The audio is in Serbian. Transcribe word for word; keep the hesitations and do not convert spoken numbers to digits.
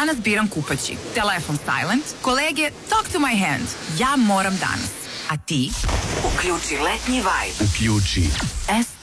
Danas biram kupaći. Telefon silent, kolege talk to my hand. Ja moram danas. A ti? Uključi letnji vibe. Uključi S